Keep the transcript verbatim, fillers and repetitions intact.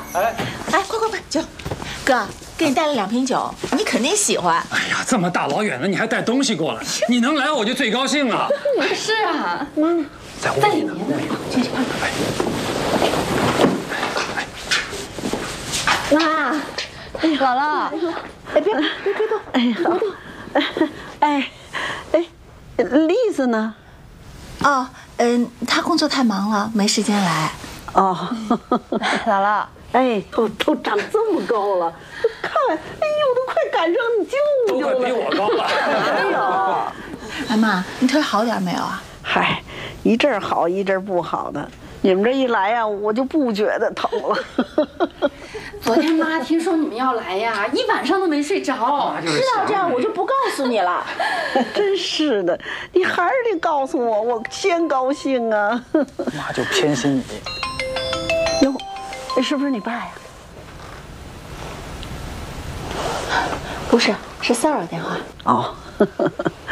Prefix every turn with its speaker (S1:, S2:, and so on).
S1: 哎哎，快快快，酒，哥，给你带了两瓶酒，你肯定喜欢。
S2: 哎呀，这么大老远的你还带东西过来，你能来我就最高兴了。
S3: 是啊，
S2: 嗯，在屋里呢。
S3: 进去看看。妈，哎，姥姥，
S4: 哎，别别别动！哎，好，哎，哎，栗子呢？
S1: 哦，嗯，他工作太忙了，没时间来。
S4: 哦，
S3: 姥姥，
S4: 哎，都都长这么高了，看，哎呦，都快赶上你舅舅了，
S2: 都快比我高了。
S4: 哎呦，
S1: 哎妈，你腿好点没有啊？
S4: 嗨，一阵儿好一阵儿不好的。你们这一来呀，我就不觉得疼了。
S3: 昨天妈听说你们要来呀，一晚上都没睡着。
S1: 知道这样我就不告诉你了。
S4: 真是的，你还是得告诉我，我先高兴啊。
S2: 妈就偏心你。
S4: 哟，是不是你爸呀？
S1: 不是，是骚扰电话。
S4: 哦。